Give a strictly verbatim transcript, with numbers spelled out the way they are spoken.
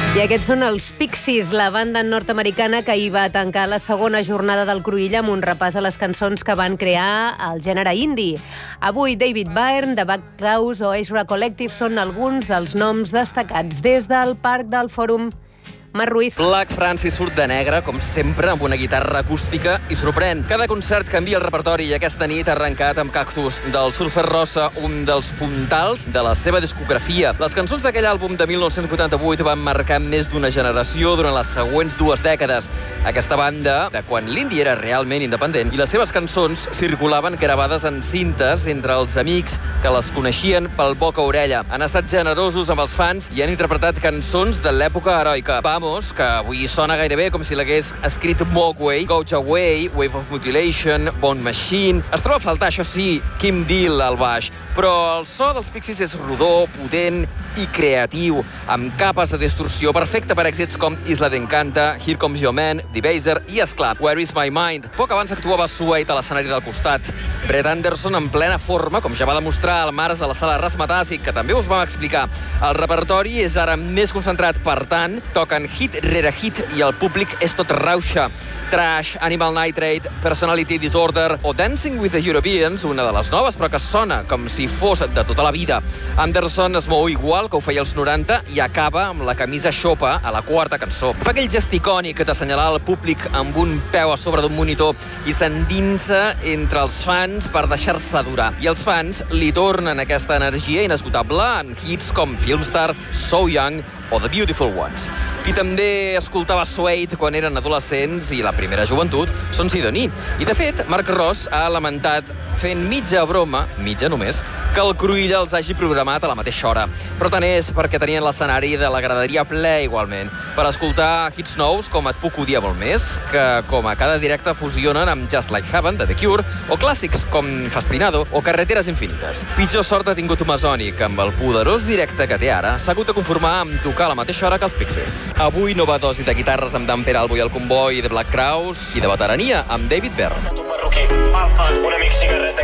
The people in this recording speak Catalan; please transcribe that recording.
I aquests són els Pixies, la banda nord-americana que hi va tancar la segona jornada del Cruïlla amb un repàs a les cançons que van crear el gènere indie. Avui David Byrne, The Bad Kraus o Ezra Collective són alguns dels noms destacats. Des del Parc del Fòrum, Marc Ruiz. Black Francis surt de negre, com sempre, amb una guitarra acústica i sorprèn. Cada concert canvia el repertori i aquesta nit ha arrencat amb Cactus, del Surfer Rosa, un dels puntals de la seva discografia. Les cançons d'aquell àlbum de mil nou-cents vuitanta-vuit van marcar més d'una generació durant les següents dues dècades. Aquesta banda, de quan l'indie era realment independent, i les seves cançons circulaven gravades en cintes entre els amics que les coneixien pel boca a orella. Han estat generosos amb els fans i han interpretat cançons de l'època heroica. Vamos, que avui sona gairebé com si l'hagués escrit Mogwai, Gouge Away, Wave of Mutilation, Bone Machine. Es troba a faltar, això sí, Kim Deal al baix, però el so dels Pixies és rodó, potent i creatiu, amb capes de distorsió, perfecte per èxits com Isla d'Encanta, Here Comes Your Man, Debaser i, esclar, Where is My Mind. Poc abans actuava Suede a l'escenari del costat. Brett Anderson en plena forma, com ja va demostrar al març a la sala Razzmatazz, que també us vam explicar. El repertori és ara més concentrat, per tant, toquen hit rere hit i el públic és tot rauxa. Trash, Animal Nitrate, Personality Disorder o Dancing with the Europeans, una de les noves, però que sona com si fos de tota la vida. Anderson es mou igual que ho feia als noranta i acaba amb la camisa xopa a la quarta cançó. Fa aquell gest icònic d'assenyalar el públic amb un peu a sobre d'un monitor i s'endinsa entre els fans per deixar-se adorar. I els fans li tornen aquesta energia inesgotable en hits com Filmstar, So Young o The Beautiful Ones. Qui també escoltava Suede quan eren adolescents i la primera joventut són Sidoní. I, de fet, Marc Ros ha lamentat, fent mitja broma, mitja només, que el Cruïlla els hagi programat a la mateixa hora. Però tant és perquè tenien l'escenari de la graderia ple igualment, per escoltar hits nous com Et puc odiar molt més, que com a cada directe fusionen amb Just Like Heaven, de The Cure, o clàssics com Fascinado o Carreteres infinites. Pitjor sort ha tingut Masonic, amb el poderós directe que té ara, s'ha hagut de conformar amb tocar a la mateixa hora que els Pixies. Avui nova dosi de guitarres amb Dan Peralbo i el Comboi de Black Kraus i de veterania amb David Byrne. Tu perruquí, papa, un amic cigarreta.